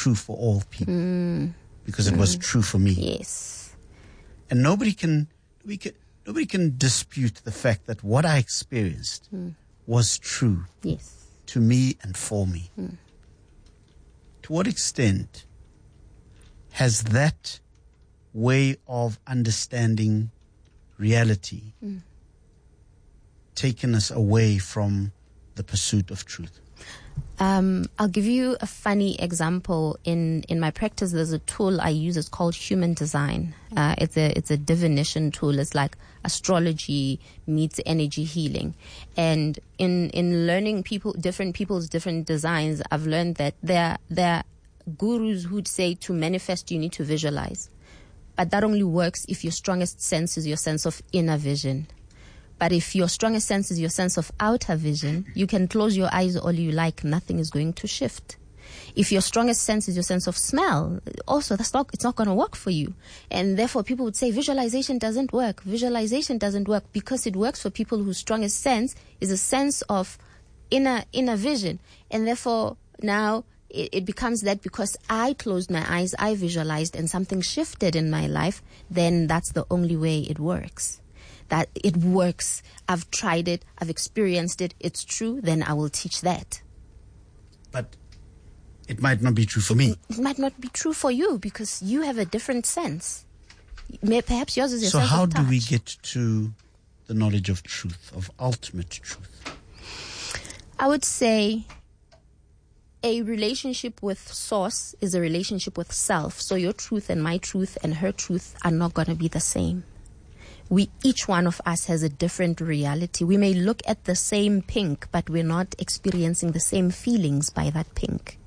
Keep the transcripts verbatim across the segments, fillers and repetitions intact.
true for all people Mm. because it Mm. was true for me. Yes. And nobody can, we can, nobody can dispute the fact that what I experienced Mm. was true Yes. to me and for me. Mm. To what extent has that way of understanding reality Mm. taken us away from the pursuit of truth? Um, I'll give you a funny example. In, in my practice, there's a tool I use. It's called human design. Uh, it's a it's a divination tool. It's like astrology meets energy healing. And in in learning people, different people's different designs, I've learned that there there are gurus who'd say to manifest you need to visualize, but that only works if your strongest sense is your sense of inner vision. But if your strongest sense is your sense of outer vision, you can close your eyes all you like, nothing is going to shift. If your strongest sense is your sense of smell, also that's not, it's not going to work for you. And therefore people would say visualization doesn't work. Visualization doesn't work because it works for people whose strongest sense is a sense of inner, inner vision. And therefore now it, it becomes that because I closed my eyes, I visualized and something shifted in my life, then that's the only way it works. That it works. I've tried it. I've experienced it. It's true. Then I will teach that. But it might not be true for me. It might not be true for you because you have a different sense. May, perhaps yours is your So sense how of touch. do we get to the knowledge of truth, of ultimate truth? I would say a relationship with source is a relationship with self. So your truth and my truth and her truth are not going to be the same. We, each one of us has a different reality. We may look at the same pink, but we're not experiencing the same feelings by that pink.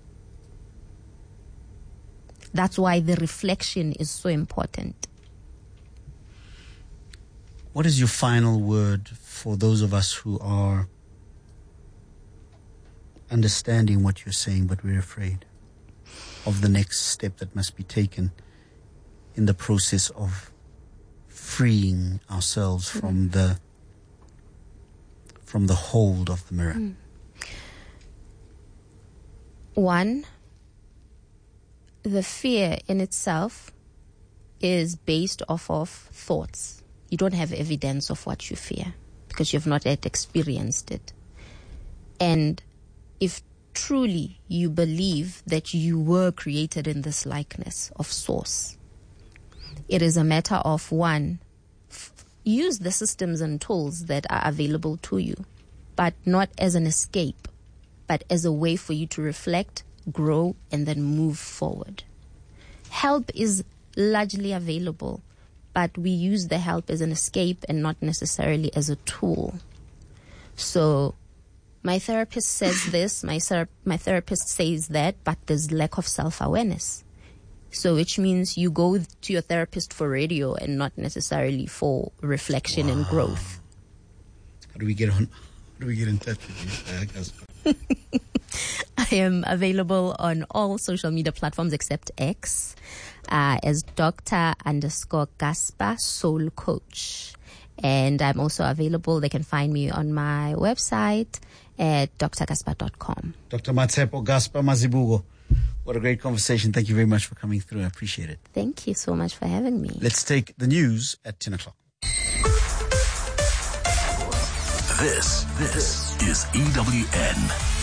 That's why the reflection is so important. What is your final word for those of us who are understanding what you're saying, but we're afraid of the next step that must be taken in the process of freeing ourselves mm. from the from the hold of the mirror? Mm. One, the fear in itself is based off of thoughts. You don't have evidence of what you fear because you've not yet experienced it. And if truly you believe that you were created in this likeness of source, it is a matter of, one, f- use the systems and tools that are available to you, but not as an escape, but as a way for you to reflect, grow, and then move forward. Help is largely available, but we use the help as an escape and not necessarily as a tool. So my therapist says this, my, ther- my therapist says that, but there's lack of self-awareness. So which means you go to your therapist for radio and not necessarily for reflection wow. and growth. How do we get on? How do we get in touch with you? I am available on all social media platforms except X uh, as Doctor underscore Gaspar Soul Coach. And I'm also available. They can find me on my website at d r gaspar dot com. Doctor Matshepo Gaspar Mazibuko. What a great conversation. Thank you very much for coming through. I appreciate it. Thank you so much for having me. Let's take the news at ten o'clock. This, this is E W N.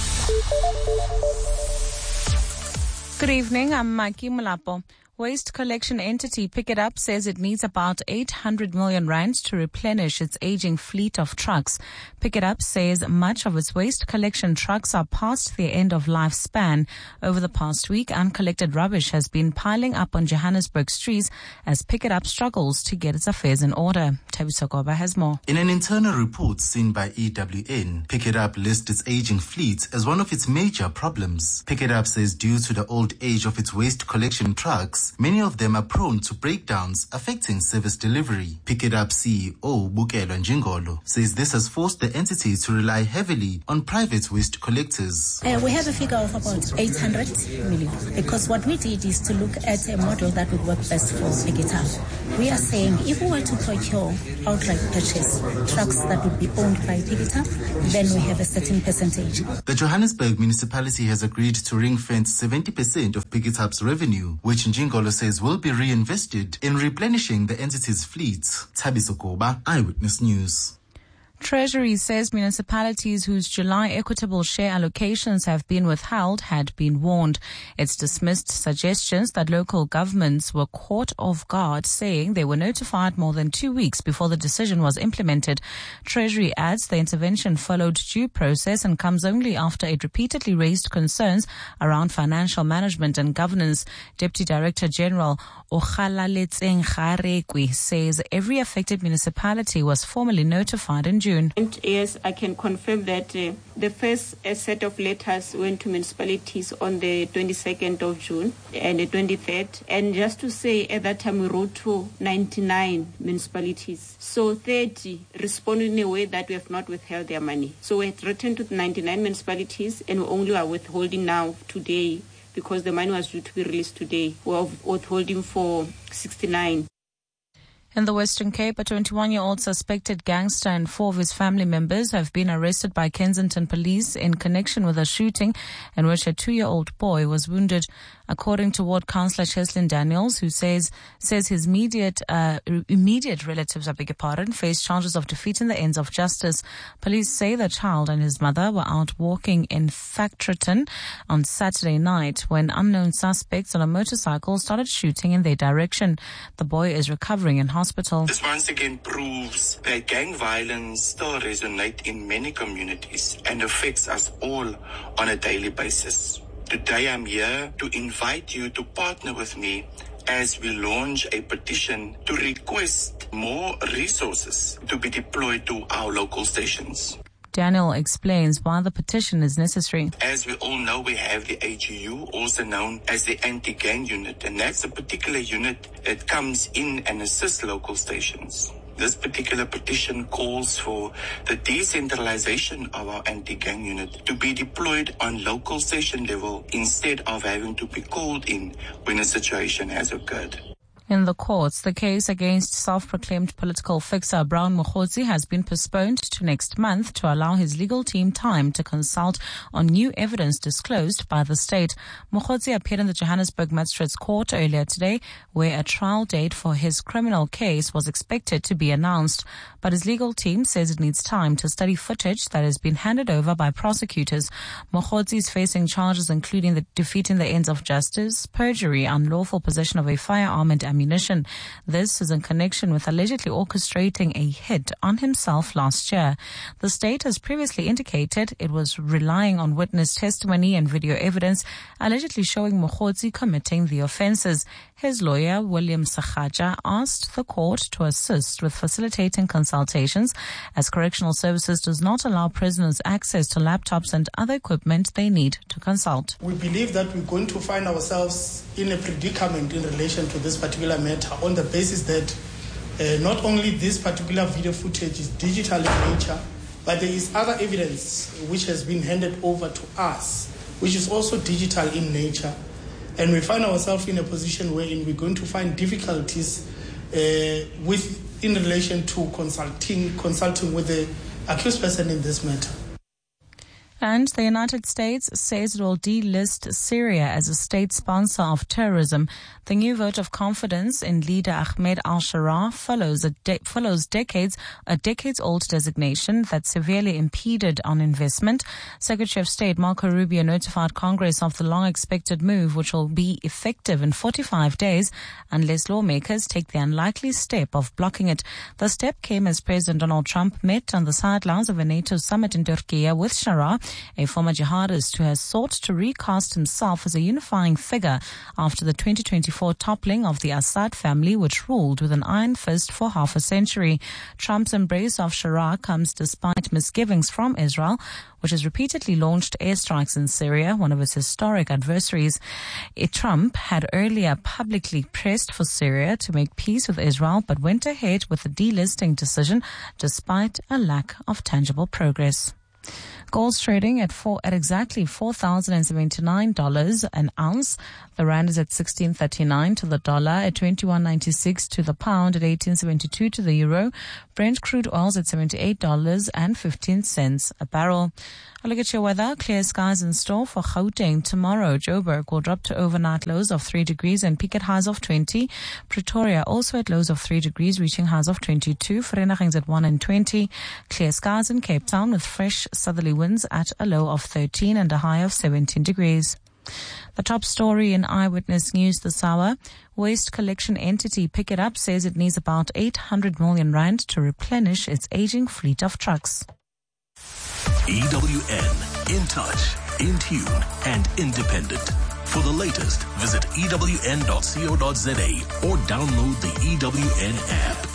Good evening. I'm Maki Mulapo. Waste collection entity Pick It Up says it needs about eight hundred million rands to replenish its aging fleet of trucks. Pick It Up says much of its waste collection trucks are past their end of lifespan. Over the past week, uncollected rubbish has been piling up on Johannesburg streets as Pick It Up struggles to get its affairs in order. Tabiso Goba has more. In an internal report seen by E W N, Pick It Up lists its aging fleet as one of its major problems. Pick It Up says due to the old age of its waste collection trucks, networks. Many of them are prone to breakdowns affecting service delivery. Pick It Up C E O Bukelwa Njingolo says this has forced the entity to rely heavily on private waste collectors. Uh, we have a figure of about eight hundred million because what we did is to look at a model that would work best for Pick It Up. We are saying if we were to procure outright purchase trucks that would be owned by Pick It Up, then we have a certain percentage. The Johannesburg municipality has agreed to ring-fence seventy percent of Pick It Up's revenue, which Njingolo says will be reinvested in replenishing the entity's fleet. Thabiso Koba, Eyewitness News. Treasury says municipalities whose July equitable share allocations have been withheld had been warned. It's dismissed suggestions that local governments were caught off guard, saying they were notified more than two weeks before the decision was implemented. Treasury adds the intervention followed due process and comes only after it repeatedly raised concerns around financial management and governance. Deputy Director General Okhalaletseng Kharekwi says every affected municipality was formally notified in June. And yes, I can confirm that uh, the first uh, set of letters went to municipalities on the twenty-second of June and the twenty-third. And just to say, at that time we wrote to ninety-nine municipalities. So thirty responded in a way that we have not withheld their money. So we had written to ninety-nine municipalities and we only are withholding now today because the money was due to be released today. We are withholding for sixty-nine. In the Western Cape, a twenty-one-year-old suspected gangster and four of his family members have been arrested by Kensington police in connection with a shooting in which a two-year-old boy was wounded. According to Ward Councillor Cheslin Daniels, who says says his immediate uh, immediate relatives, I beg your pardon, face charges of defeating the ends of justice. Police say the child and his mother were out walking in Factorton on Saturday night when unknown suspects on a motorcycle started shooting in their direction. The boy is recovering in hospital. This once again proves that gang violence still resonates in many communities and affects us all on a daily basis. Today I'm here to invite you to partner with me as we launch a petition to request more resources to be deployed to our local stations. Daniel explains why the petition is necessary. As we all know, we have the A G U, also known as the Anti-Gang Unit, and that's a particular unit that comes in and assists local stations. This particular petition calls for the decentralization of our anti-gang unit to be deployed on local station level instead of having to be called in when a situation has occurred. In the courts, the case against self-proclaimed political fixer Brown Mokgotsi has been postponed to next month to allow his legal team time to consult on new evidence disclosed by the state. Mokgotsi appeared in the Johannesburg Magistrates Court earlier today, where a trial date for his criminal case was expected to be announced. But his legal team says it needs time to study footage that has been handed over by prosecutors. Mokgotsi is facing charges including the defeating the ends of justice, perjury, unlawful possession of a firearm and ammunition. This is in connection with allegedly orchestrating a hit on himself last year. The state has previously indicated it was relying on witness testimony and video evidence allegedly showing Mokgotsi committing the offences. His lawyer, William Sakhaja, asked the court to assist with facilitating consultations as Correctional Services does not allow prisoners access to laptops and other equipment they need to consult. We believe that we're going to find ourselves in a predicament in relation to this particular matter on the basis that uh, not only this particular video footage is digital in nature, but there is other evidence which has been handed over to us, which is also digital in nature. And we find ourselves in a position wherein we're going to find difficulties uh, with in relation to consulting consulting with the accused person in this matter. And the United States says it will delist Syria as a state sponsor of terrorism. The new vote of confidence in leader Ahmed al-Sharaa follows a de- follows decades a decades-old designation that severely impeded on investment. Secretary of State Marco Rubio notified Congress of the long-expected move, which will be effective in forty-five days unless lawmakers take the unlikely step of blocking it. The step came as President Donald Trump met on the sidelines of a NATO summit in Turkey with Sharaa a former jihadist who has sought to recast himself as a unifying figure after the twenty twenty-four toppling of the Assad family, which ruled with an iron fist for half a century. Trump's embrace of Sharia comes despite misgivings from Israel, which has repeatedly launched airstrikes in Syria, one of its historic adversaries. Trump had earlier publicly pressed for Syria to make peace with Israel, but went ahead with the delisting decision despite a lack of tangible progress. Gold's trading at four at exactly four thousand seventy-nine dollars an ounce. The rand is at sixteen thirty-nine to the dollar, at twenty-one ninety-six to the pound, at eighteen seventy-two to the euro. Brent crude oils at seventy-eight dollars and fifteen cents a barrel. A look at your weather. Clear skies in store for Gauteng tomorrow. Joburg will drop to overnight lows of three degrees and peak at highs of twenty. Pretoria also at lows of three degrees, reaching highs of twenty-two. Vereeniging's at one and twenty. Clear skies in Cape Town with fresh southerly winds at a low of thirteen and a high of seventeen degrees. The top story in Eyewitness News this hour. Waste collection entity Pick It Up says it needs about eight hundred million rand to replenish its aging fleet of trucks. E W N, in touch, in tune, and independent. For the latest, visit E W N dot co dot za or download the E W N app.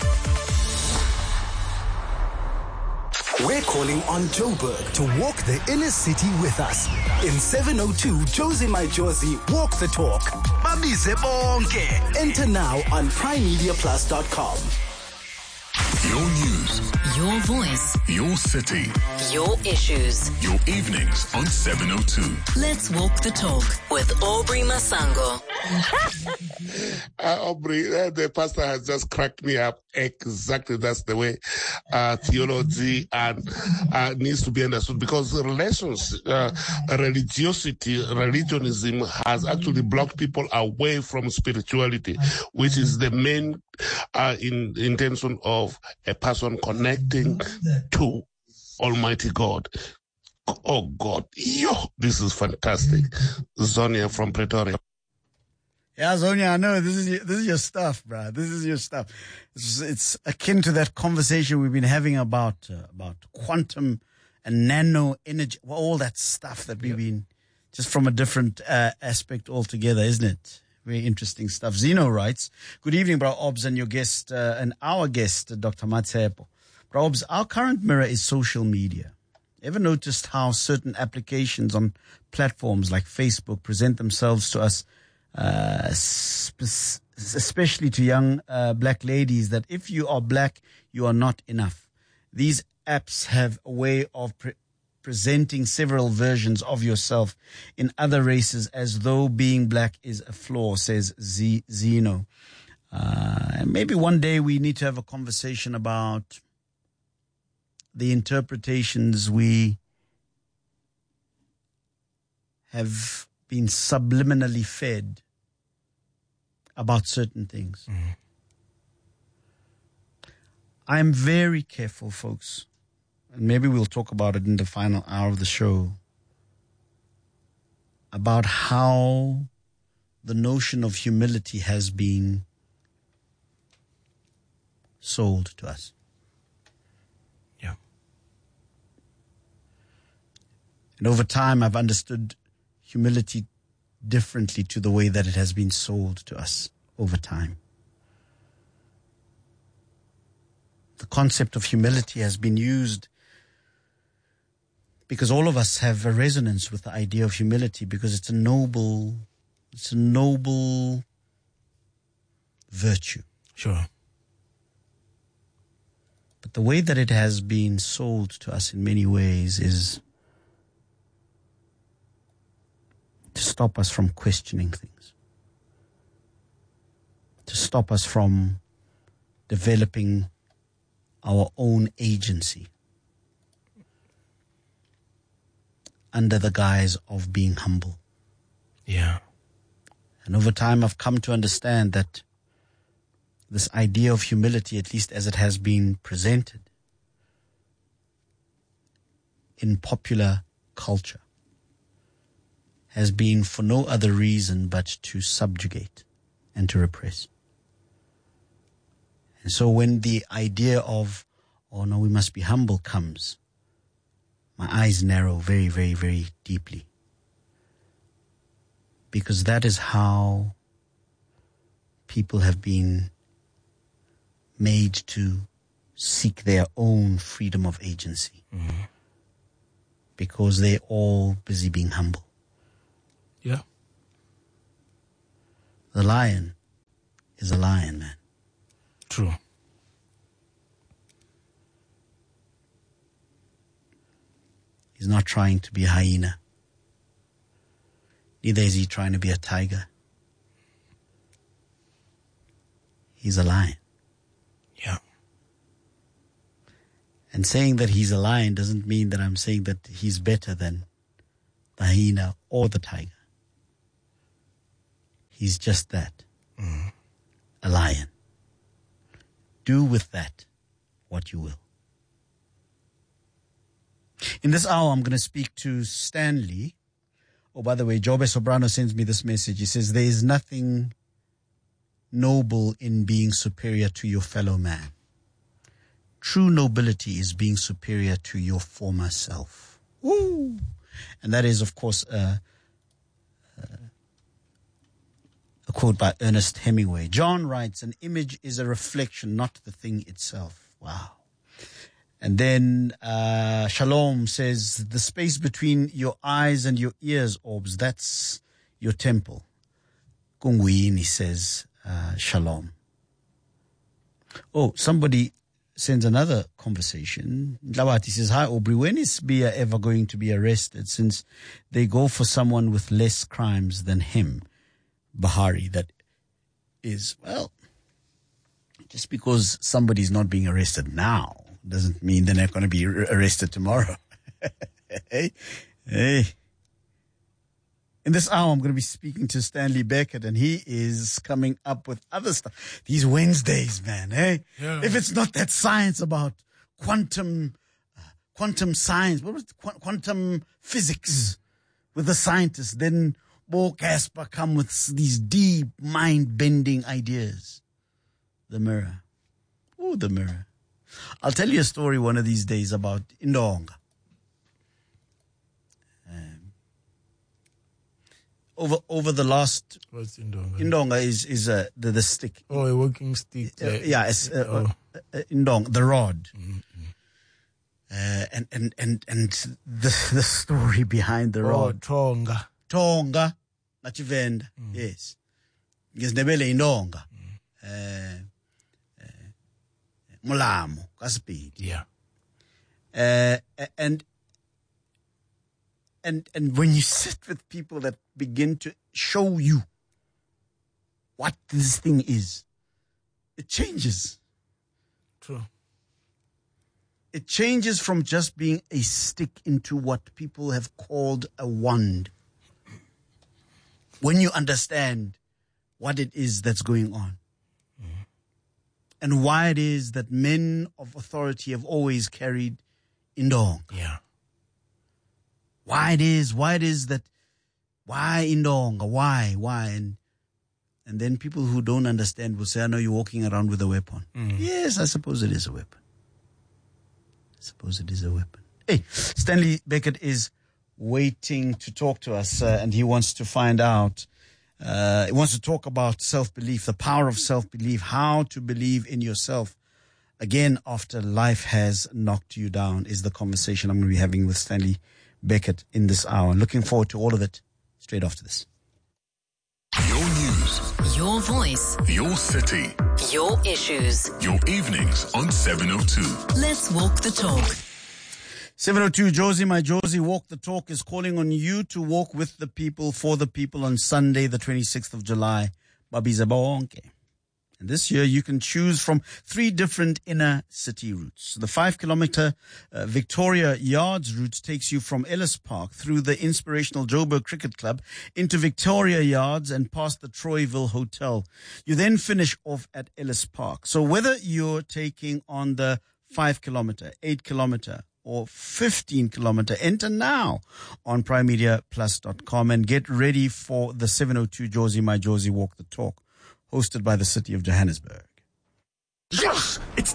We're calling on Joburg to walk the inner city with us. In seven oh two, Josie My Josie, walk the talk. Babize bonke. Enter now on prime media plus dot com. Your news. Your voice. Your city. Your issues. Your evenings on seven oh two. Let's walk the talk with Aubrey Masango. uh, Aubrey, uh, the pastor has just cracked me up. Exactly, that's the way uh, theology and uh, needs to be understood, because relations, uh, religiosity, religionism has actually blocked people away from spirituality, which is the main uh, in intention of a person connecting to Almighty God. Oh God, yo, this is fantastic. Zonia from Pretoria. Yeah, Zonia, I know this is your, this is your stuff, bro. This is your stuff. It's, it's akin to that conversation we've been having about uh, about quantum and nano energy, well, all that stuff that we've been, just from a different uh, aspect altogether, isn't it? Very interesting stuff. Zeno writes, "Good evening, Bro Obs, and your guest uh, and our guest, uh, Doctor Matsepo. Bro Obs, our current mirror is social media. Ever noticed how certain applications on platforms like Facebook present themselves to us, uh, sp- especially to young uh, black ladies, that if you are black, you are not enough? These apps have a way of pre- presenting several versions of yourself in other races as though being black is a flaw," says Z- Zeno. Uh, and maybe one day we need to have a conversation about the interpretations we have been subliminally fed about certain things. Mm. I'm very careful, folks, and maybe we'll talk about it in the final hour of the show, about how the notion of humility has been sold to us. Yeah. And over time, I've understood humility differently to the way that it has been sold to us over time. The concept of humility has been used because all of us have a resonance with the idea of humility, because it's a noble, it's a noble virtue. Sure. But the way that it has been sold to us in many ways is to stop us from questioning things, to stop us from developing our own agency under the guise of being humble. Yeah. And over time, I've come to understand that this idea of humility, at least as it has been presented in popular culture, has been for no other reason but to subjugate and to repress. And so when the idea of, oh no, we must be humble comes, my eyes narrow very, very, very deeply. Because that is how people have been made to seek their own freedom of agency. Mm-hmm. Because they're all busy being humble. Yeah. The lion is a lion, man. True. He's not trying to be a hyena. Neither is he trying to be a tiger. He's a lion. Yeah. And saying that he's a lion doesn't mean that I'm saying that he's better than the hyena or the tiger. He's just that. Mm-hmm. A lion. Do with that what you will. In this hour, I'm going to speak to Stanley. Oh, by the way, Jobe Sobrano sends me this message. He says, there is nothing noble in being superior to your fellow man. True nobility is being superior to your former self. Woo! And that is, of course, uh, uh, a quote by Ernest Hemingway. John writes, an image is a reflection, not the thing itself. Wow. And then uh, Shalom says, the space between your eyes and your ears, Orbs, that's your temple. Kungwini says, uh, Shalom. Oh, somebody sends another conversation. Lawati says, hi, Aubrey, when is Bia ever going to be arrested since they go for someone with less crimes than him? Bahari, that is, well, just because somebody's not being arrested now doesn't mean they're not going to be arrested tomorrow. Hey, hey. In this hour, I'm going to be speaking to Stanley Beckett, and he is coming up with other stuff. These Wednesdays, man, eh? Yeah. If it's not that science about quantum, uh, quantum science, what was it? Qu- quantum physics with the scientists, then Bo Casper come with these deep, mind-bending ideas. The mirror. Oh, the mirror. I'll tell you a story one of these days about Indonga. Um, over over the last... What's Indonga? Indonga is, is uh, the, the stick. Oh, a walking stick. Uh, yeah, it's, uh, oh. uh, uh, Indong, the rod. Mm-hmm. Uh, and, and, and, and the, the story behind the Oh, rod. Tonga. Tonga. Nachivenda. Mm. Yes. Ngesindebele Indonga. Mm. Uh, Mulamo, Kaspeed. Yeah. Uh, and and and when you sit with people that begin to show you what this thing is, it changes. True. It changes from just being a stick into what people have called a wand. When you understand what it is that's going on. And why it is that men of authority have always carried Indong. Yeah. Why it is, why it is that, why Indong, why, why? And and then people who don't understand will say, I know you're walking around with a weapon. Mm. Yes, I suppose it is a weapon. I suppose it is a weapon. Hey, Stanley Beckett is waiting to talk to us, uh, and he wants to find out Uh, it wants to talk about self-belief, the power of self-belief, how to believe in yourself. Again, after life has knocked you down is the conversation I'm going to be having with Stanley Beckett in this hour. Looking forward to all of it straight after this. Your news. Your voice. Your city. Your issues. Your evenings on seven oh two. Let's walk the talk. seven oh two, Josie, my Josie, Walk the Talk is calling on you to walk with the people, for the people on Sunday, the twenty-sixth of July. Babiza bonke. And this year you can choose from three different inner city routes. The five kilometer uh, Victoria Yards route takes you from Ellis Park through the inspirational Joburg Cricket Club into Victoria Yards and past the Troyville Hotel. You then finish off at Ellis Park. So whether you're taking on the five kilometer, eight kilometer, or fifteen kilometer, enter now on prime media plus dot com and get ready for the seven oh two Josie, my Josie, Walk the Talk, hosted by the City of Johannesburg. Yes! It's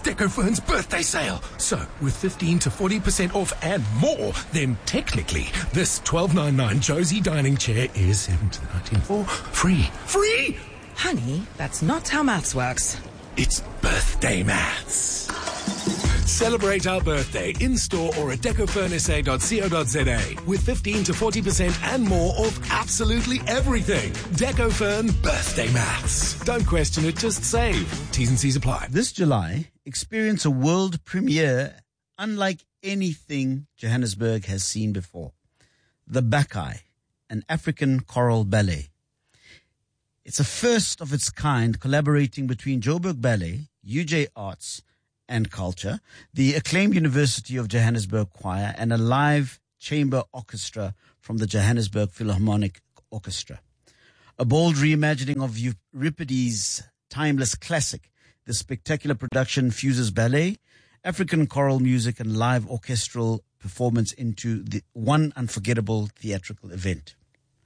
Decofern's birthday sale. So, with fifteen to forty percent off and more, then technically, this twelve ninety-nine Josie dining chair is seventeen ninety-four free. Free! Honey, that's not how maths works. It's birthday maths. Celebrate our birthday in-store or at decofern s a dot co dot z a with fifteen to forty percent and more off absolutely everything. Decofern birthday maths. Don't question it, just save. T's and C's apply. This July, experience a world premiere unlike anything Johannesburg has seen before. The Bacchae, an African choral ballet. It's a first of its kind collaborating between Joburg Ballet, U J Arts and Culture, the acclaimed University of Johannesburg Choir, and a live chamber orchestra from the Johannesburg Philharmonic Orchestra. A bold reimagining of Euripides' timeless classic, the spectacular production fuses ballet, African choral music, and live orchestral performance into the one unforgettable theatrical event.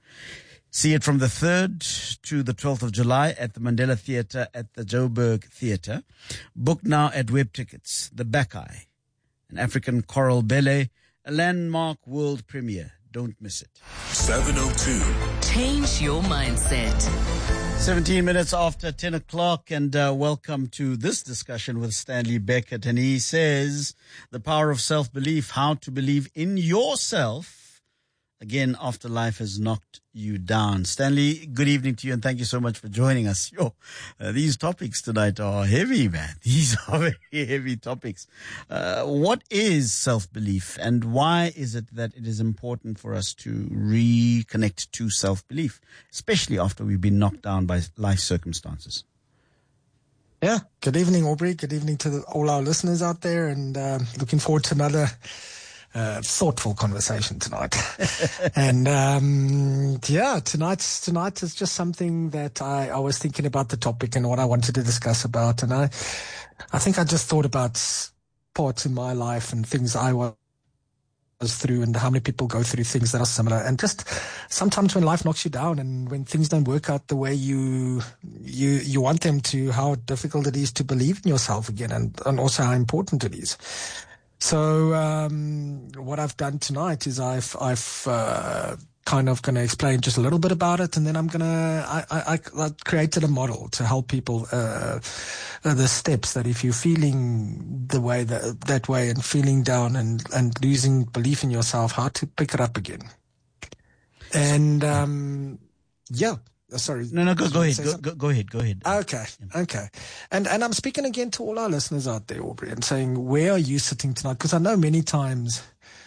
See it from the third to the twelfth of July at the Mandela Theatre at the Joburg Theatre. Book now at Web Tickets. The Bacchae, an African choral ballet, a landmark world premiere. Don't miss it. seven oh two. Change your mindset. seventeen minutes after ten o'clock, and uh, welcome to this discussion with Stanley Beckett. And he says, the power of self-belief, how to believe in yourself, again, after life has knocked you down. Stanley, good evening to you, and thank you so much for joining us. Yo, uh, these topics tonight are heavy, man. These are very heavy topics. Uh, what is self-belief, and why is it that it is important for us to reconnect to self-belief, especially after we've been knocked down by life circumstances? Yeah, good evening, Aubrey. Good evening to the, all our listeners out there, and uh, looking forward to another Uh, thoughtful conversation tonight. and um, yeah, tonight's tonight is just something that I, I was thinking about the topic and what I wanted to discuss about. And I, I think I just thought about parts in my life and things I was through and how many people go through things that are similar. And just sometimes when life knocks you down and when things don't work out the way you, you, you want them to, how difficult it is to believe in yourself again, and, and also how important it is. So um, what I've done tonight is I've I've uh, kind of going to explain just a little bit about it, and then I'm going to I, I I created a model to help people uh, uh, the steps that if you're feeling the way that that way and feeling down and and losing belief in yourself, how to pick it up again. And um, yeah. Oh, sorry. No, no, go, go ahead. Go, go, go ahead. Go ahead. Okay. Okay. And, and I'm speaking again to all our listeners out there, Aubrey, and saying, where are you sitting tonight? Because I know many times,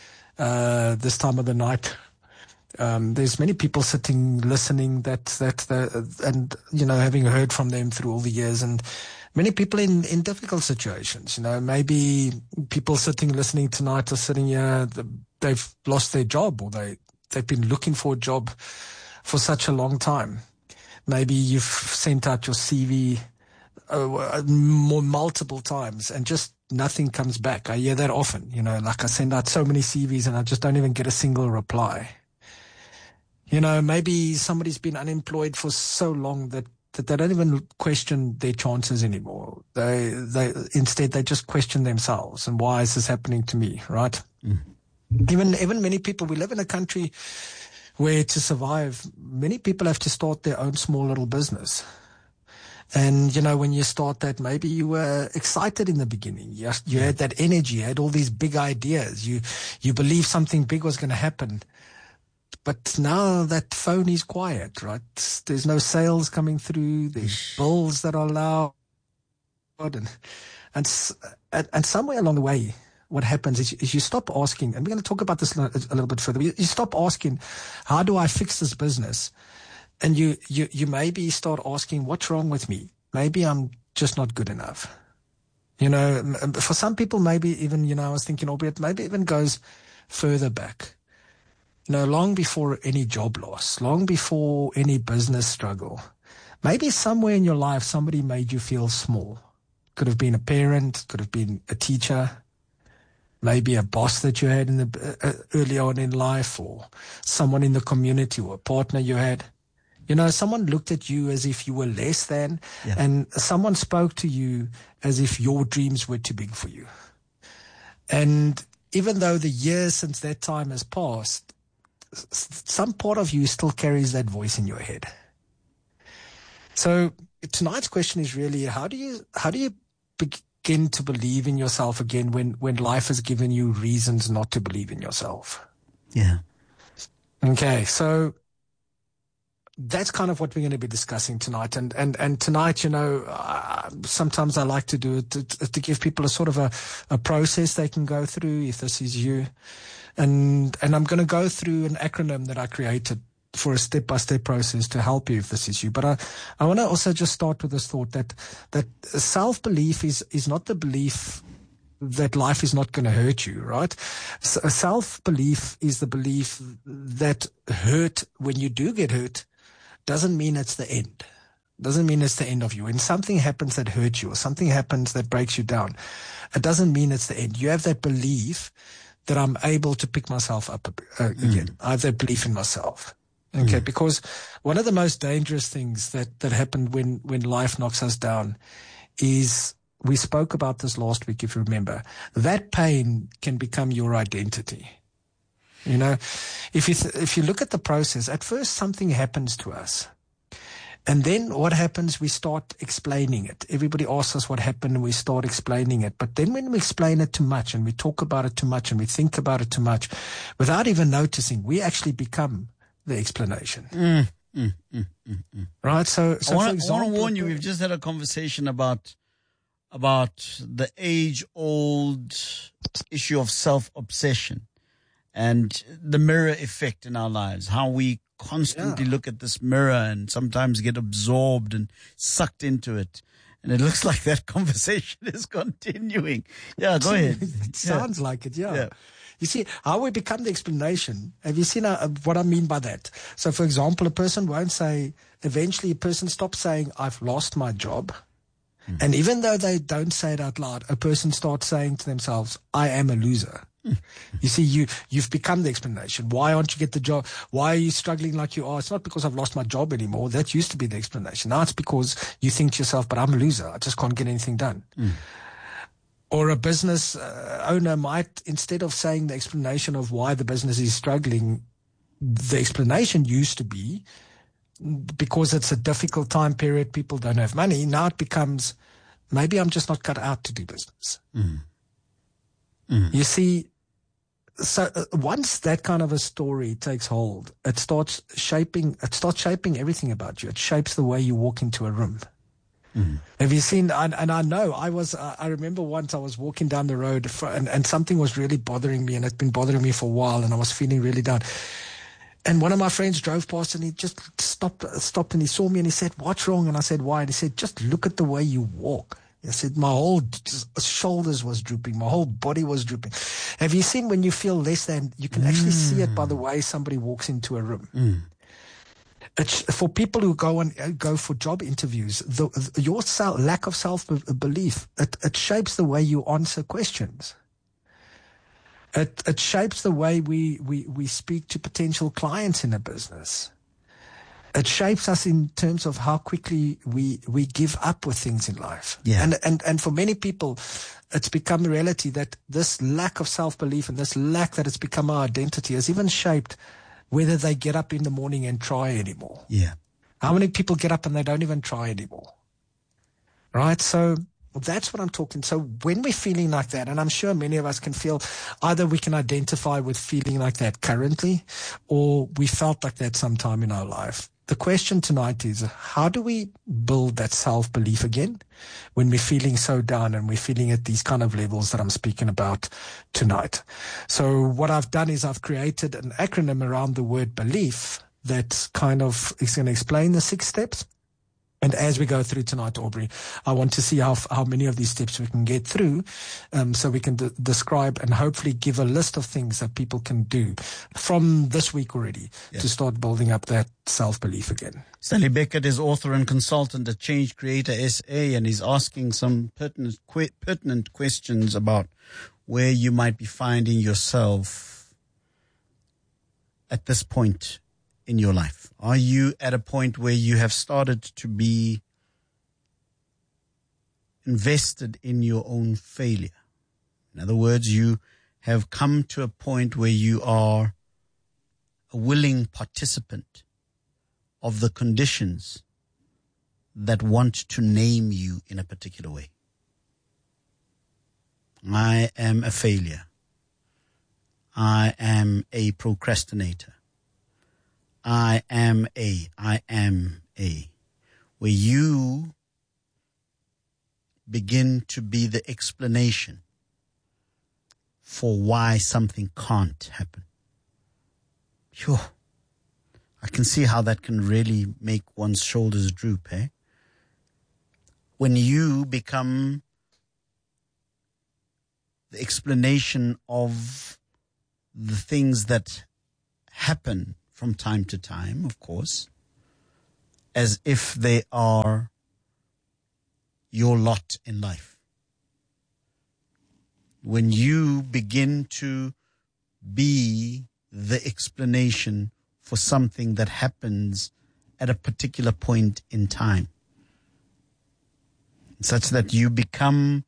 uh, this time of the night, um, there's many people sitting, listening that, that, the, and, you know, having heard from them through all the years, and many people in, in difficult situations, you know, maybe people sitting, listening tonight are sitting here, they've lost their job, or they, they've been looking for a job for such a long time. Maybe you've sent out your C V uh, more multiple times and just nothing comes back. I hear that often, you know, like I send out so many C Vs and I just don't even get a single reply. You know, maybe somebody's been unemployed for so long that, that they don't even question their chances anymore. They, they, instead they just question themselves and why is this happening to me, right? Mm. Even, even many people, we live in a country where to survive, many people have to start their own small little business. And, you know, when you start that, maybe you were excited in the beginning. You, you had that energy, you had all these big ideas. You, you believed something big was going to happen. But now that phone is quiet, right? There's no sales coming through. There's bills that are loud. And, and, and somewhere along the way, what happens is, is you stop asking, and we're going to talk about this a little bit further. You stop asking, how do I fix this business? And you, you, you maybe start asking, what's wrong with me? Maybe I'm just not good enough. You know, for some people, maybe even, you know, I was thinking, albeit maybe even goes further back. You know, long before any job loss, long before any business struggle, maybe somewhere in your life, somebody made you feel small. Could have been a parent, could have been a teacher, maybe a boss that you had in the uh, early on in life, or someone in the community, or a partner you had. You know, someone looked at you as if you were less than, Yeah. and someone spoke to you as if your dreams were too big for you. And even though the years since that time has passed, s- some part of you still carries that voice in your head. So tonight's question is really, how do you, how do you begin to believe in yourself again when, when life has given you reasons not to believe in yourself? Yeah. Okay, so that's kind of what we're going to be discussing tonight. And and and tonight, you know, uh, sometimes I like to do it to, to give people a sort of a, a process they can go through if this is you. And and I'm going to go through an acronym that I created for a step-by-step process to help you if this is you. But I, I want to also just start with this thought that that self-belief is is not the belief that life is not going to hurt you, right? S- self-belief is the belief that hurt, when you do get hurt, doesn't mean it's the end. Doesn't mean it's the end of you. When something happens that hurts you or something happens that breaks you down, it doesn't mean it's the end. You have that belief that I'm able to pick myself up uh, again. Mm. I have that belief in myself. Okay, mm. Because one of the most dangerous things that, that happen when, when life knocks us down is, we spoke about this last week, if you remember, that pain can become your identity. You know, if you, th- if you look at the process, at first something happens to us. And then what happens, we start explaining it. Everybody asks us what happened and we start explaining it. But then when we explain it too much and we talk about it too much and we think about it too much, without even noticing, we actually become the explanation. Mm, mm, mm, mm, mm. Right? So, so I want for to example, warn you, we've just had a conversation about about the age-old issue of self-obsession and the mirror effect in our lives, how we constantly yeah. look at this mirror and sometimes get absorbed and sucked into it. And it looks like that conversation is continuing. Yeah, go ahead. It sounds yeah. like it, yeah. yeah. You see, how we become the explanation, have you seen uh, what I mean by that? So, for example, a person won't say, eventually a person stops saying, I've lost my job. Mm. And even though they don't say it out loud, a person starts saying to themselves, I am a loser. Mm. You see, you, you've become the explanation. Why aren't you get the job? Why are you struggling like you are? It's not because I've lost my job anymore. That used to be the explanation. Now it's because you think to yourself, but I'm a loser. I just can't get anything done. Mm. Or a business uh, owner might, instead of saying the explanation of why the business is struggling, the explanation used to be, because it's a difficult time period, people don't have money. Now it becomes, maybe I'm just not cut out to do business. Mm. Mm. You see, so uh, once that kind of a story takes hold, it starts shaping, it starts shaping everything about you. It shapes the way you walk into a room. Mm. Have you seen, and, and I know, I was, uh, I remember once I was walking down the road for, and, and something was really bothering me, and it's been bothering me for a while, and I was feeling really down. And one of my friends drove past and he just stopped, stopped and he saw me and he said, what's wrong? And I said, why? And he said, just look at the way you walk. I said, my whole shoulders was drooping. My whole body was drooping. Have you seen when you feel less than, you can actually mm. see it by the way somebody walks into a room. Mm. It's, for people who go and uh, go for job interviews, the, the, your self, lack of self-belief, it, it shapes the way you answer questions. It, it shapes the way we, we, we speak to potential clients in a business. It shapes us in terms of how quickly we, we give up with things in life. Yeah. And, and, and for many people, it's become a reality that this lack of self-belief and this lack that it's become our identity has even shaped whether they get up in the morning and try anymore. Yeah. How many people get up and they don't even try anymore? Right? So that's what I'm talking. So when we're feeling like that, and I'm sure many of us can feel, either we can identify with feeling like that currently, or we felt like that sometime in our life. The question tonight is, how do we build that self-belief again when we're feeling so down and we're feeling at these kind of levels that I'm speaking about tonight? So what I've done is I've created an acronym around the word belief that kind of is going to explain the six steps. And as we go through tonight, Aubrey, I want to see how how many of these steps we can get through, um, so we can de- describe and hopefully give a list of things that people can do from this week already yeah. to start building up that self-belief again. Stanley Beckett is author and consultant at Change Creator S A, and he's asking some pertinent, que- pertinent questions about where you might be finding yourself at this point in your life? Are you at a point where you have started to be invested in your own failure? In other words, you have come to a point where you are a willing participant of the conditions that want to name you in a particular way. I am a failure. I am a procrastinator. I am a, I am a. Where you begin to be the explanation for why something can't happen. Phew. I can see how that can really make one's shoulders droop, eh? When you become the explanation of the things that happen from time to time, of course, as if they are your lot in life. When you begin to be the explanation for something that happens at a particular point in time, such that you become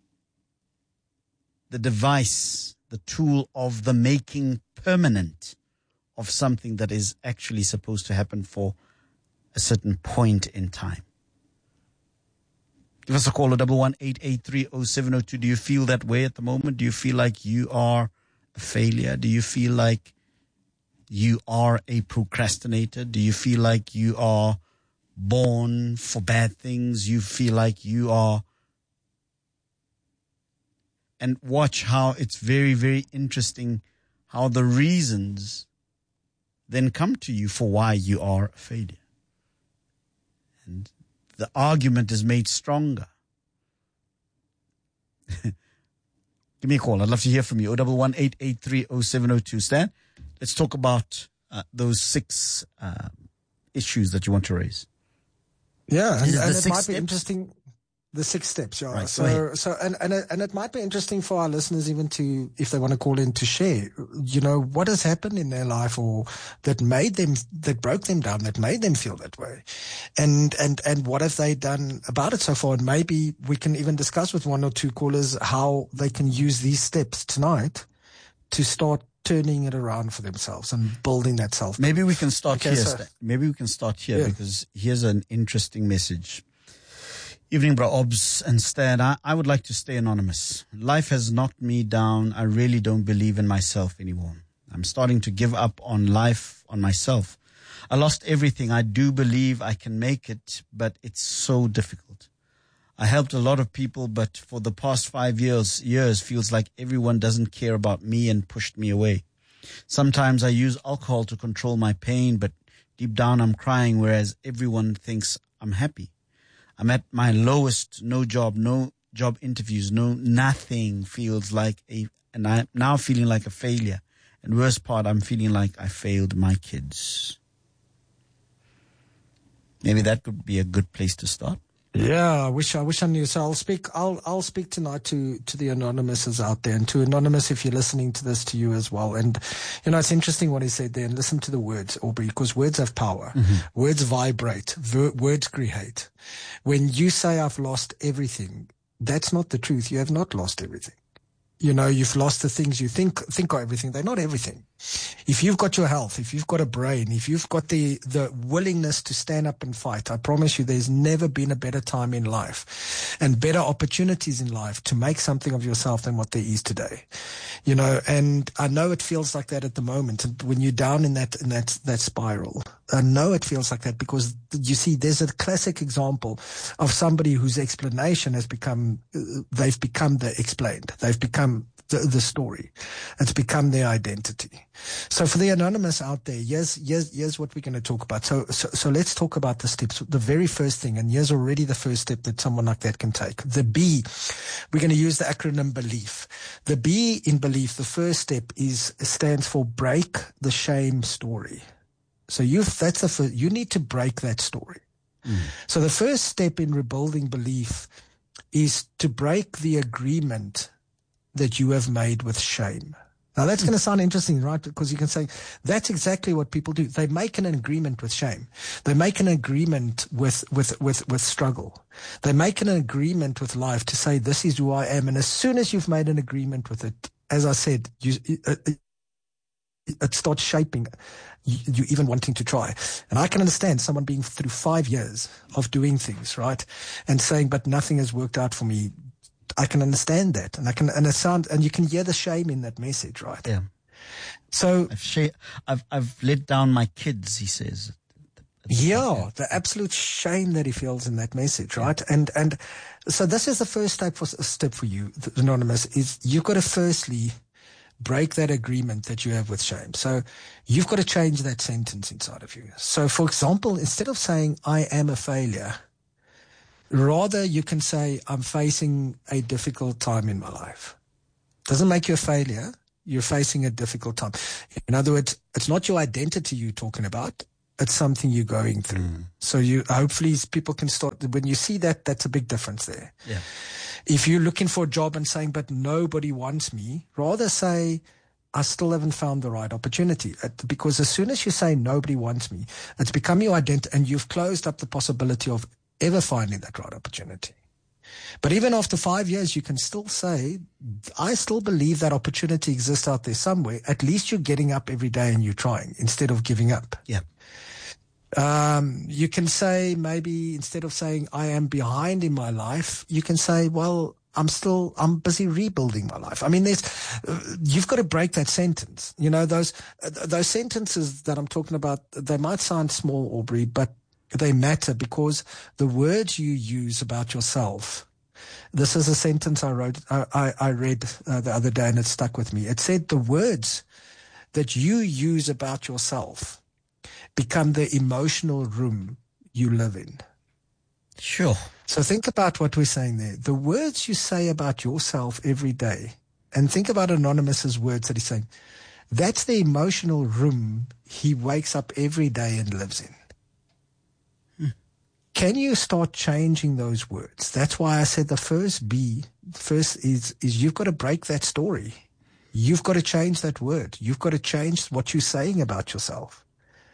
the device, the tool of the making permanent of something that is actually supposed to happen for a certain point in time. Give us a call at double one eight eight three oh seven oh two. Do you feel that way at the moment? Do you feel like you are a failure? Do you feel like you are a procrastinator? Do you feel like you are born for bad things? You feel like you are... And watch how it's very, very interesting how the reasons then come to you for why you are a failure. And the argument is made stronger. Give me a call. I'd love to hear from you. oh one one eight eight three oh seven oh two. Stan, let's talk about uh, those six uh, issues that you want to raise. Yeah, and, and it six might steps? be interesting. The six steps, yeah. Right, so, so, and, and, and it might be interesting for our listeners even to, if they want to call in to share, you know, what has happened in their life or that made them, that broke them down, that made them feel that way. And, and, and what have they done about it so far? And maybe we can even discuss with one or two callers how they can use these steps tonight to start turning it around for themselves and building that self. Maybe we can start Okay, here. so- Stan. Maybe we can start here Yeah. because here's an interesting message. Evening, Bra Obs and Stan. I, I would like to stay anonymous. Life has knocked me down. I really don't believe in myself anymore. I'm starting to give up on life, on myself. I lost everything. I do believe I can make it, but it's so difficult. I helped a lot of people, but for the past five years, years feels like everyone doesn't care about me and pushed me away. Sometimes I use alcohol to control my pain, but deep down I'm crying, whereas everyone thinks I'm happy. I'm at my lowest, no job, no job interviews, no nothing feels like a, and I'm now feeling like a failure. And worst part, I'm feeling like I failed my kids. Maybe that could be a good place to start. Yeah, I wish I wish I knew. So I'll speak. I'll I'll speak tonight to to the anonymouses out there, and to Anonymous, if you're listening to this, to you as well. And you know, it's interesting what he said there. And listen to the words, Aubrey, because words have power. Mm-hmm. Words vibrate. Ver- words create. When you say I've lost everything, that's not the truth. You have not lost everything. You know, you've lost the things you think think are everything. They're not everything. If you've got your health, if you've got a brain, if you've got the, the willingness to stand up and fight, I promise you there's never been a better time in life and better opportunities in life to make something of yourself than what there is today. You know, and I know it feels like that at the moment. And when you're down in that, in that, that spiral, I know it feels like that because you see, there's a classic example of somebody whose explanation has become, uh, they've become the explained. They've become the, the story. It's become their identity. So for the anonymous out there, here's, here's, here's what we're going to talk about. So, so, so let's talk about the steps. The very first thing, and here's already the first step that someone like that can take. The B, we're going to use the acronym BELIEF. The B in BELIEF, the first step is, stands for break the shame story. So you, that's the first, you need to break that story. Mm. So the first step in rebuilding belief is to break the agreement that you have made with shame. Now that's going to sound interesting, right? Because you can say that's exactly what people do. They make an agreement with shame. They make an agreement with, with, with, with struggle. They make an agreement with life to say, this is who I am. And as soon as you've made an agreement with it, as I said, you, it, it starts shaping you, you even wanting to try. And I can understand someone being through five years of doing things, right? And saying, but nothing has worked out for me. I can understand that, and I can, and it sound, and you can hear the shame in that message, right? Yeah. So I've, sh- I've, I've let down my kids, he says. Yeah, the absolute shame that he feels in that message, right? Yeah. And, and so this is the first step for, step for you, Anonymous, is you've got to firstly break that agreement that you have with shame. So you've got to change that sentence inside of you. So for example, instead of saying, I am a failure, rather, you can say, I'm facing a difficult time in my life. Doesn't make you a failure. You're facing a difficult time. In other words, it's not your identity you're talking about. It's something you're going through. Mm. So you, hopefully people can start, when you see that, that's a big difference there. Yeah. If you're looking for a job and saying, but nobody wants me, rather say, I still haven't found the right opportunity. Because as soon as you say nobody wants me, it's become your identity, and you've closed up the possibility of ever finding that right opportunity. But even after five years, you can still say, I still believe that opportunity exists out there somewhere. At least you're getting up every day and you're trying instead of giving up. Yeah. Um, you can say, maybe instead of saying I am behind in my life, you can say, well, I'm still, I'm busy rebuilding my life. I mean, there's, uh, you've got to break that sentence. You know, those, uh, those sentences that I'm talking about, they might sound small, Aubrey, but they matter because the words you use about yourself. This is a sentence I wrote, I, I, I read uh, the other day, and it stuck with me. It said the words that you use about yourself become the emotional room you live in. Sure. So think about what we're saying there. The words you say about yourself every day, and think about Anonymous's words that he's saying. That's the emotional room he wakes up every day and lives in. Can you start changing those words? That's why I said the first B, first is, is you've got to break that story. You've got to change that word. You've got to change what you're saying about yourself.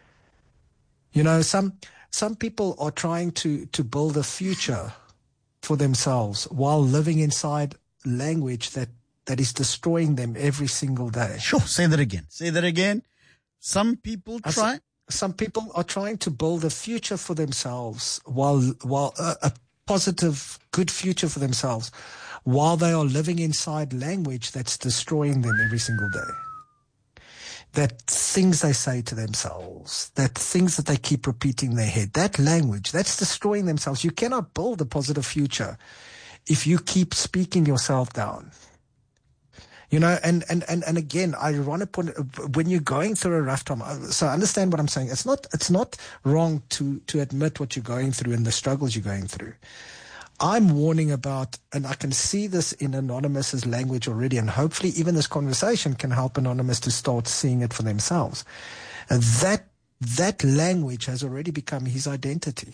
You know, some, some people are trying to, to build a future for themselves while living inside language that, that is destroying them every single day. Sure. Say that again. Say that again. Some people try. As, Some people are trying to build a future for themselves while, while uh, a positive, good future for themselves while they are living inside language that's destroying them every single day. That things they say to themselves, that things that they keep repeating in their head, that language, that's destroying themselves. You cannot build a positive future if you keep speaking yourself down. You know, and, and, and, and again, I want to put, when you're going through a rough time, so understand what I'm saying. It's not, it's not wrong to, to admit what you're going through and the struggles you're going through. I'm warning about, and I can see this in Anonymous's language already, and hopefully even this conversation can help Anonymous to start seeing it for themselves. And that, that language has already become his identity.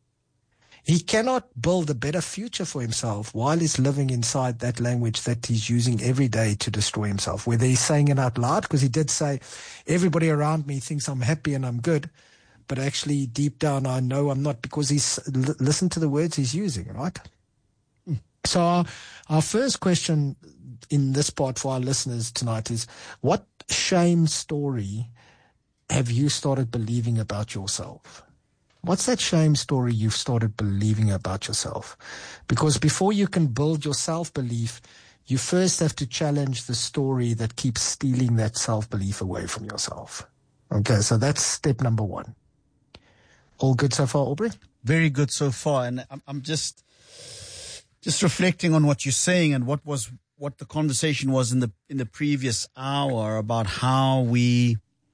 He cannot build a better future for himself while he's living inside that language that he's using every day to destroy himself, whether he's saying it out loud, because he did say, everybody around me thinks I'm happy and I'm good, but actually deep down I know I'm not, because he's l- listen to the words he's using, right? Mm. So our, our first question in this part for our listeners tonight is, what shame story have you started believing about yourself? What's that shame story you've started believing about yourself? Because before you can build your self-belief, you first have to challenge the story that keeps stealing that self-belief away from yourself. Okay, so that's step number one. All good so far, Aubrey? Very good so far. And I'm, I'm just, just reflecting on what you're saying and what was, what the conversation was in the, in the previous hour about how we,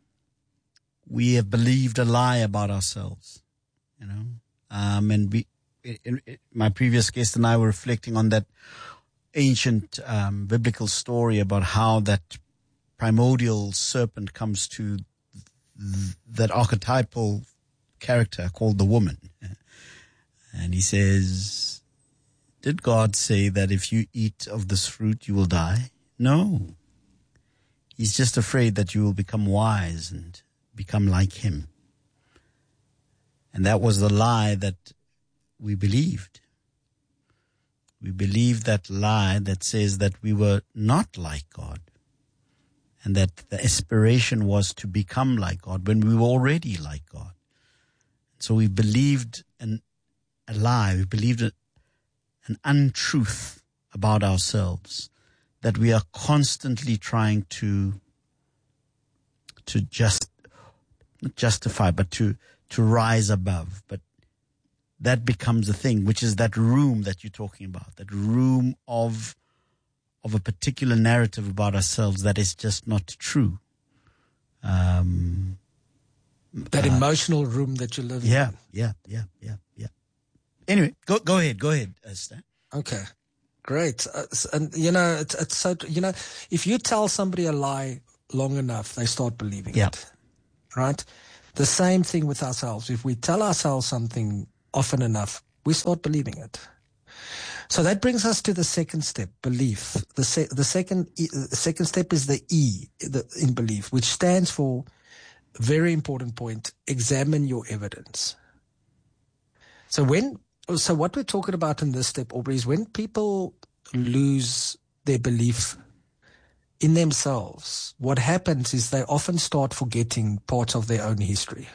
we have believed a lie about ourselves. You know, um, and we, in, in, my previous guest and I were reflecting on that ancient um, biblical story about how that primordial serpent comes to th- that archetypal character called the woman. And he says, did God say that if you eat of this fruit, you will die? No. He's just afraid that you will become wise and become like him. And that was the lie that we believed. We believed that lie that says that we were not like God and that the aspiration was to become like God when we were already like God. So we believed an, a lie, we believed a, an untruth about ourselves that we are constantly trying to to just not justify, but to to rise above. But that becomes a thing, which is that room that you're talking about, that room of of a particular narrative about ourselves that is just not true. Um, that uh, emotional room that you live yeah, in. Yeah, yeah, yeah, yeah. Anyway, go go ahead, go ahead, Stan. Okay, great. Uh, and you know, it's, it's so you know, if you tell somebody a lie long enough, they start believing yeah. it. Right. The same thing with ourselves. If we tell ourselves something often enough, we start believing it. So that brings us to the second step, belief. The se- the second e- the second step is the E the, in belief, which stands for, very important point, examine your evidence. So when so what we're talking about in this step, Aubrey, is when people lose their belief in themselves, what happens is they often start forgetting parts of their own history.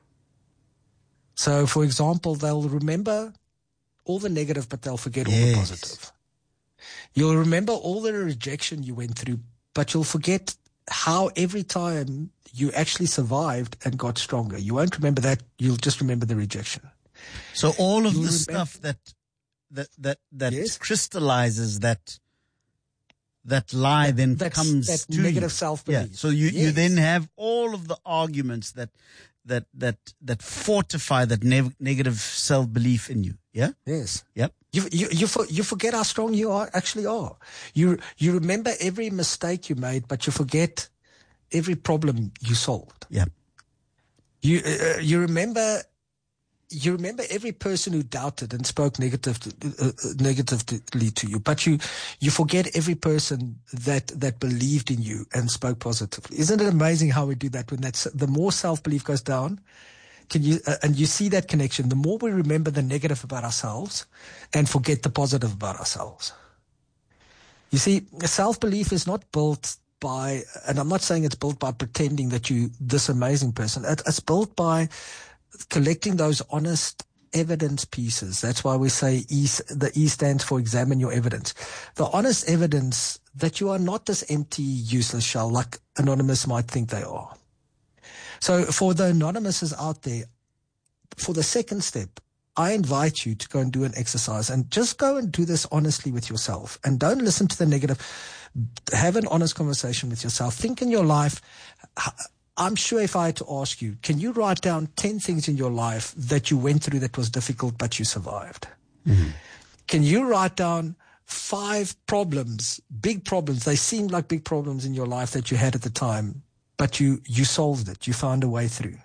So, for example, they'll remember all the negative, but they'll forget yes. all the positive. You'll remember all the rejection you went through, but you'll forget how every time you actually survived and got stronger. You won't remember that. You'll just remember the rejection. So all of you'll the remember- stuff that that that that yes. crystallizes that that lie that, then that's, comes that to negative you. self-belief. Yeah. So you, yes. you then have all of the arguments that that that that fortify that ne- negative self-belief in you. Yeah. Yes. Yep. You you you, for, you forget how strong you are actually are. You you remember every mistake you made, but you forget every problem you solved. Yeah. You uh, you remember. You remember every person who doubted and spoke negative to, uh, negatively to you, but you, you forget every person that, that believed in you and spoke positively. Isn't it amazing how we do that? When that's, the more self-belief goes down, can you, uh, and you see that connection, the more we remember the negative about ourselves and forget the positive about ourselves. You see, self-belief is not built by, and I'm not saying it's built by pretending that you this amazing person. It, it's built by collecting those honest evidence pieces. That's why we say E, the E stands for examine your evidence. The honest evidence that you are not this empty, useless shell like Anonymous might think they are. So for the Anonymouses out there, for the second step, I invite you to go and do an exercise and just go and do this honestly with yourself and don't listen to the negative. Have an honest conversation with yourself. Think in your life. I'm sure if I had to ask you, can you write down ten things in your life that you went through that was difficult, but you survived? Mm-hmm. Can you write down five problems, big problems? They seemed like big problems in your life that you had at the time, but you, you solved it. You found a way through.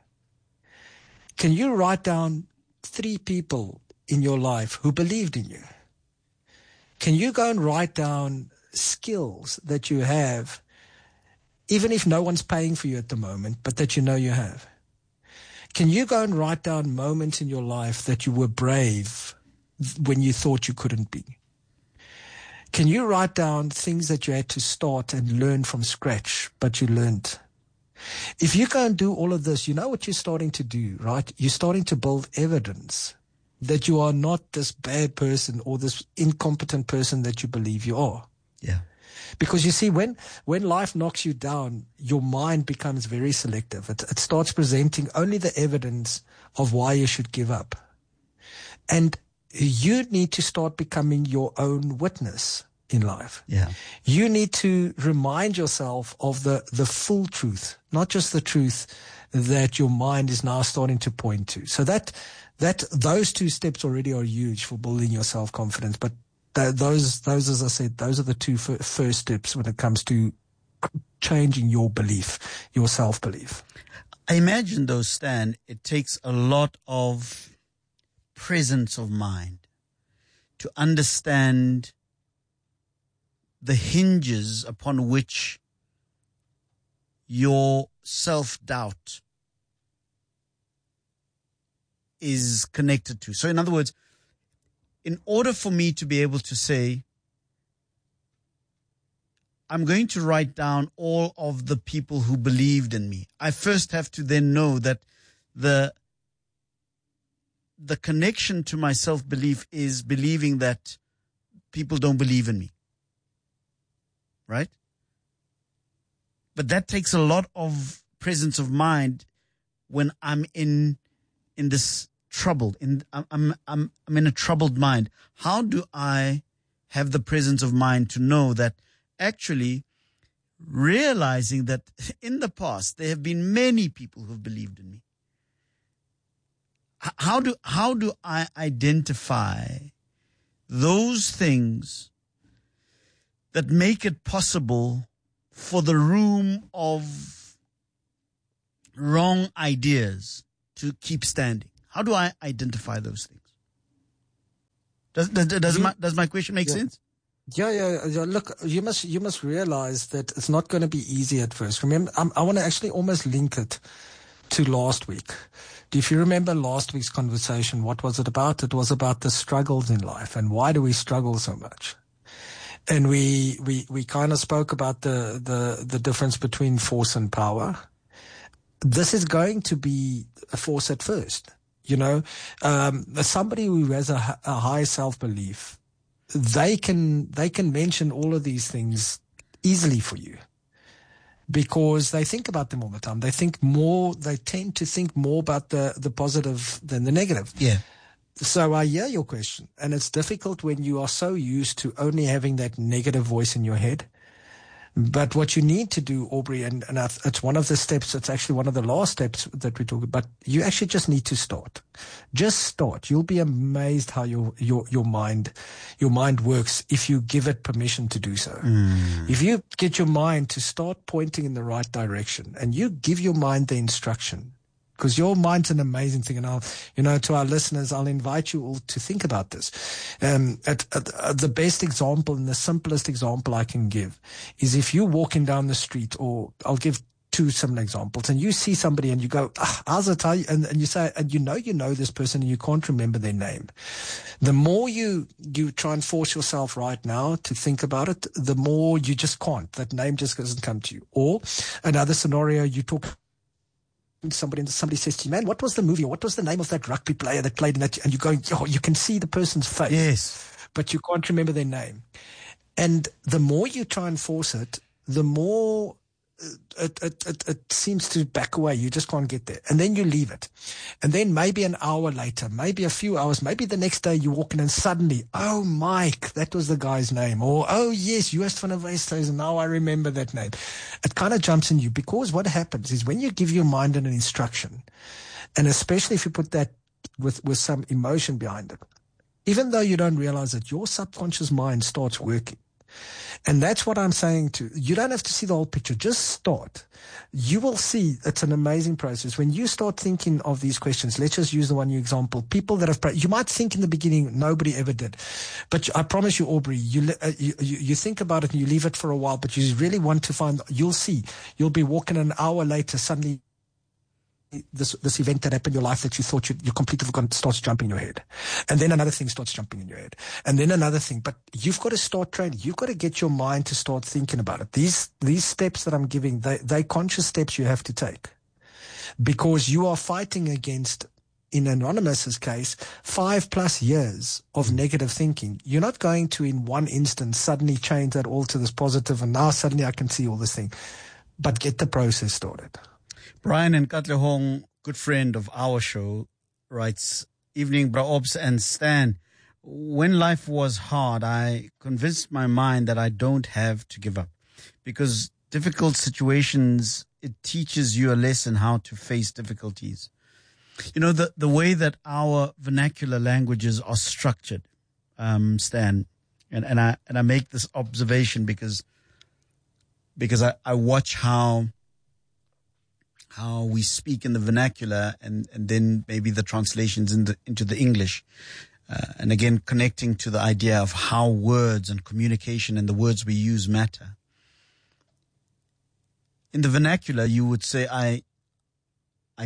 Can you write down three people in your life who believed in you? Can you go and write down skills that you have, even if no one's paying for you at the moment, but that you know you have? Can you go and write down moments in your life that you were brave when you thought you couldn't be? Can you write down things that you had to start and learn from scratch, but you learned? If you go and do all of this, you know what you're starting to do, right? You're starting to build evidence that you are not this bad person or this incompetent person that you believe you are. Yeah. Because you see, when, when life knocks you down, your mind becomes very selective. It, it starts presenting only the evidence of why you should give up. And you need to start becoming your own witness in life. Yeah. You need to remind yourself of the, the full truth, not just the truth that your mind is now starting to point to. So that, that, those two steps already are huge for building your self-confidence. But th- those, those, as I said, those are the two f- first steps when it comes to changing your belief, your self-belief. I imagine though, Stan, it takes a lot of presence of mind to understand the hinges upon which your self-doubt is connected to. So in other words, in order for me to be able to say, I'm going to write down all of the people who believed in me, I first have to then know that the the connection to my self-belief is believing that people don't believe in me. Right? But that takes a lot of presence of mind when I'm in in this troubled, in I'm I'm I'm I'm in a troubled mind. How do I have the presence of mind to know that actually realizing that in the past there have been many people who have believed in me? How do how do I identify those things that make it possible for the room of wrong ideas to keep standing? How do I identify those things? Does does, does you, my does my question make yeah. sense? Yeah, yeah, yeah. Look, you must you must realize that it's not going to be easy at first. Remember, I'm, I want to actually almost link it to last week. If you remember last week's conversation, what was it about? It was about the struggles in life and why do we struggle so much? And we we we kind of spoke about the the the difference between force and power. This is going to be a force at first. You know, um, somebody who has a, a high self-belief, they can they can mention all of these things easily for you because they think about them all the time. They think more. They tend to think more about the the positive than the negative. Yeah. So I hear your question, and it's difficult when you are so used to only having that negative voice in your head. But what you need to do, Aubrey, and, and it's one of the steps, it's actually one of the last steps that we talk about, you actually just need to start. Just start. You'll be amazed how your, your, your mind, your mind works if you give it permission to do so. Mm. If you get your mind to start pointing in the right direction and you give your mind the instruction, because your mind's an amazing thing. And I'll, you know, to our listeners, I'll invite you all to think about this. Um, at, at, at the best example and the simplest example I can give is if you're walking down the street, or I'll give two similar examples, and you see somebody and you go, ah, how's it? And, and you say, and you know, you know this person and you can't remember their name. The more you, you try and force yourself right now to think about it, the more you just can't. That name just doesn't come to you. Or another scenario, you talk somebody and somebody says to you, man, what was the movie? Or what was the name of that rugby player that played in that? And you go, oh, you can see the person's face. Yes. But you can't remember their name. And the more you try and force it, the more it, it, it, it seems to back away. You just can't get there. And then you leave it. And then maybe an hour later, maybe a few hours, maybe the next day you walk in and suddenly, oh, Mike, that was the guy's name. Or, oh, yes, Joost van der Westhuizen, now I remember that name. It kind of jumps in you, because what happens is when you give your mind an instruction, and especially if you put that with, with some emotion behind it, even though you don't realize it, your subconscious mind starts working. And that's what I'm saying too. You don't have to see the whole picture. Just start. You will see it's an amazing process. When you start thinking of these questions, let's just use the one you example. People that have prayed, you might think in the beginning, nobody ever did. But I promise you, Aubrey, you, uh, you, you think about it and you leave it for a while, but you really want to find, you'll see. You'll be walking an hour later, suddenly this this event that happened in your life that you thought you, you completely forgot starts jumping in your head. And then another thing starts jumping in your head. And then another thing. But you've got to start training. You've got to get your mind to start thinking about it. These these steps that I'm giving, they, they're conscious steps you have to take. Because you are fighting against, in Anonymous's case, five plus years of negative thinking. You're not going to, in one instance, suddenly change that all to this positive and now suddenly I can see all this thing. But get the process started. Brian and Katlehong, good friend of our show, writes, evening, Bra Obs and Stan. When life was hard, I convinced my mind that I don't have to give up. Because difficult situations, it teaches you a lesson how to face difficulties. You know, the, the way that our vernacular languages are structured, um, Stan, and, and I and I make this observation because because I, I watch how how we speak in the vernacular and, and then maybe the translations in the, into the English. Uh, and again, connecting to the idea of how words and communication and the words we use matter. in the vernacular, you would say, I, I,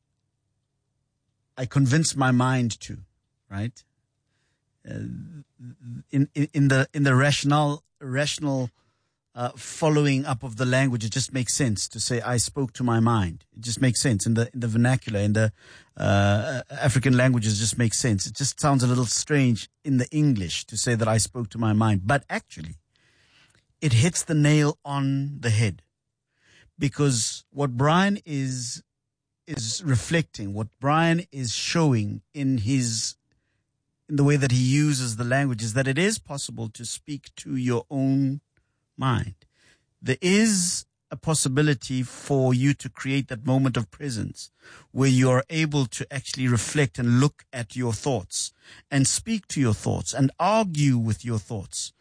I convince my mind to, right? Uh, in, in, in the, in the rational, rational, uh, following up of the language, it just makes sense to say, I spoke to my mind. It just makes sense in the, in the vernacular, in the, uh, African languages, it just makes sense. It just sounds a little strange in the English to say that I spoke to my mind, but actually it hits the nail on the head. Because what Brian is is reflecting, what Brian is showing in his in the way that he uses the language is that it is possible to speak to your own mind. There is a possibility for you to create that moment of presence where you are able to actually reflect and look at your thoughts and speak to your thoughts and argue with your thoughts.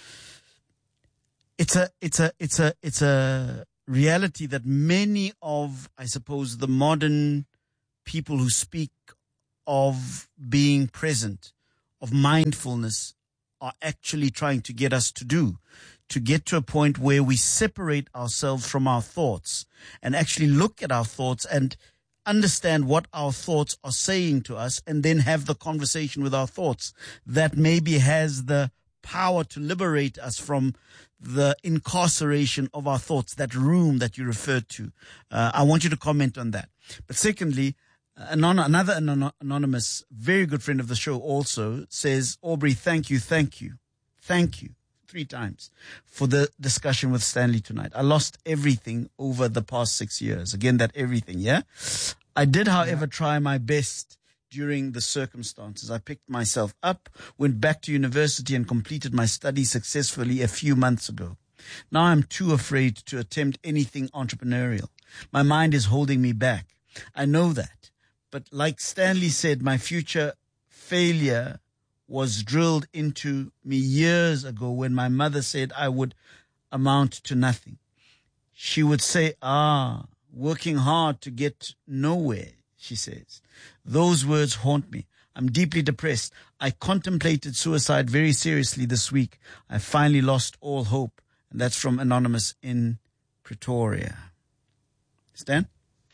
It's a it's a it's a it's a reality that many of, I suppose, the modern people who speak of being present, of mindfulness, are actually trying to get us to do, to get to a point where we separate ourselves from our thoughts and actually look at our thoughts and understand what our thoughts are saying to us, and then have the conversation with our thoughts that maybe has the power to liberate us from the incarceration of our thoughts, that room that you referred to. Uh, I want you to comment on that. But secondly, anon- another anon- anonymous, very good friend of the show also says, Aubrey, thank you, thank you, thank you, three times for the discussion with Stanley tonight. I lost everything over the past six years. Again, that everything, yeah? I did, however, try my best during the circumstances. I picked myself up, went back to university and completed my studies successfully a few months ago. Now I'm too afraid to attempt anything entrepreneurial. My mind is holding me back. I know that. But like Stanley said, my future failure was drilled into me years ago when my mother said I would amount to nothing. She would say, ah, working hard to get nowhere, she says. Those words haunt me. I'm deeply depressed. I contemplated suicide very seriously this week. I finally lost all hope. And that's from Anonymous in Pretoria. Stan?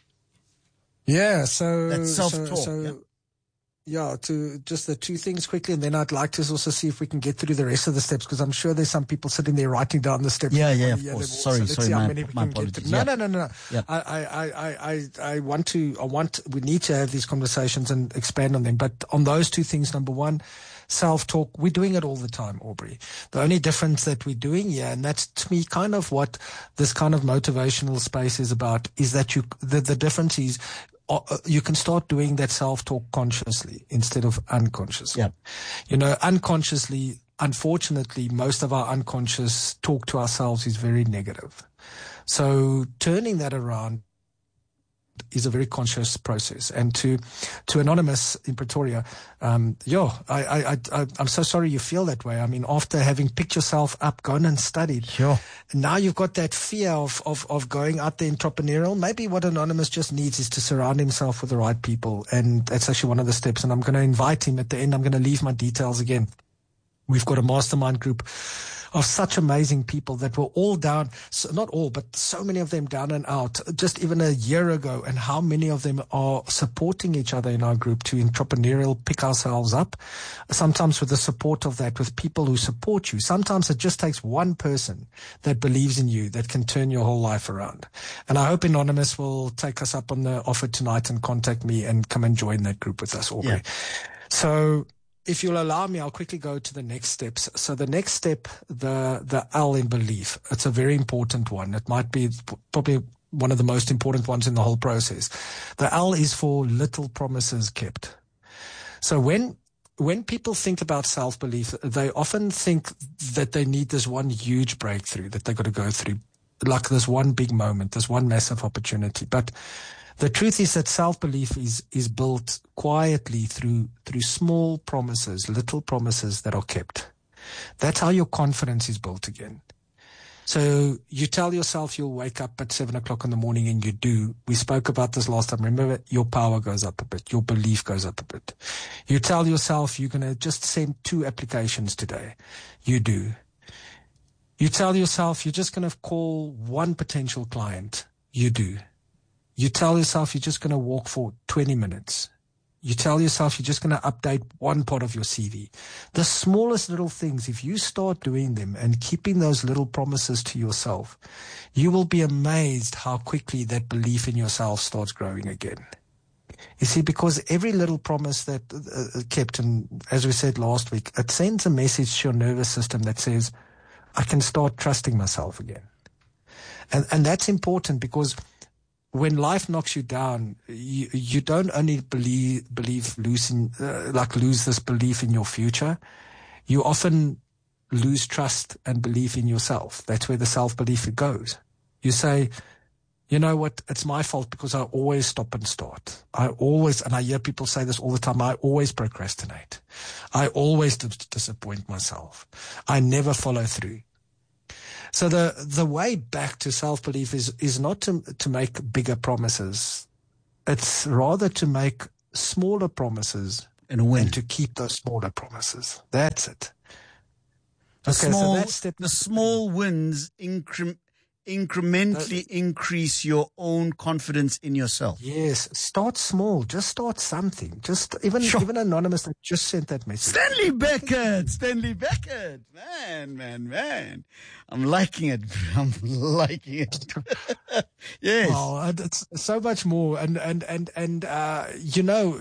Yeah, so... That's self-talk. So, so, yeah. Yeah, to just the two things quickly, and then I'd like to also see if we can get through the rest of the steps, because I'm sure there's some people sitting there writing down the steps. Yeah, yeah, of course. Sorry, so sorry, see my, how many we my can apologies. Get to. No, yeah. no, no, no, no. Yeah. I, I, I, I, I want to, I want, we need to have these conversations and expand on them. But on those two things, number one, self-talk, we're doing it all the time, Aubrey. The only difference that we're doing, yeah, and that's to me kind of what this kind of motivational space is about, is that you, the, the difference is, you can start doing that self-talk consciously instead of unconsciously. Yeah. You know, unconsciously, unfortunately, most of our unconscious talk to ourselves is very negative. So turning that around is a very conscious process. And to to Anonymous in Pretoria, um, yo, I, I, I, I'm so sorry you feel that way. I mean, after having picked yourself up, gone and studied, sure. now you've got that fear of, of, of going out there entrepreneurial. Maybe what Anonymous just needs is to surround himself with the right people. And that's actually one of the steps. And I'm going to invite him at the end. I'm going to leave my details again. We've got a mastermind group of such amazing people that were all down, so not all, but so many of them down and out just even a year ago, and how many of them are supporting each other in our group to entrepreneurial pick ourselves up, sometimes with the support of that, with people who support you. Sometimes it just takes one person that believes in you that can turn your whole life around. And I hope Anonymous will take us up on the offer tonight and contact me and come and join that group with us, Aubrey. Yeah. So if you'll allow me, I'll quickly go to the next steps. So the next step, the the L in belief, it's a very important one. It might be probably one of the most important ones in the whole process. The L is for little promises kept. So when when people think about self-belief, they often think that they need this one huge breakthrough that they've got to go through, like this one big moment, this one massive opportunity. But the truth is that self-belief is, is built quietly through, through small promises, little promises that are kept. That's how your confidence is built again. So you tell yourself you'll wake up at seven o'clock in the morning, and you do. We spoke about this last time. Remember, your power goes up a bit. Your belief goes up a bit. You tell yourself you're going to just send two applications today. You do. You tell yourself you're just going to call one potential client. You do. You tell yourself you're just going to walk for twenty minutes. You tell yourself you're just going to update one part of your C V. The smallest little things, if you start doing them and keeping those little promises to yourself, you will be amazed how quickly that belief in yourself starts growing again. You see, because every little promise that uh, kept, and as we said last week, it sends a message to your nervous system that says, I can start trusting myself again. And, and that's important, because when life knocks you down, you, you don't only believe, believe losing, uh, like lose this belief in your future. You often lose trust and belief in yourself. That's where the self-belief goes. You say, you know what, it's my fault because I always stop and start. I always, and I hear people say this all the time, I always procrastinate. I always dis- disappoint myself. I never follow through. So the, the way back to self-belief is, is not to, to make bigger promises. It's rather to make smaller promises and, win. and to keep those smaller promises. That's it. The okay, small, so that's step the small wins incre- incrementally uh, increase your own confidence in yourself. Yes. Start small. Just start something. Just even, sure. even Anonymous that just sent that message. Stanley Beckett. Stanley Beckett. Man, man, man. I'm liking it. I'm liking it. Yes. Oh, it's so much more. And, and, and, and, uh, you know,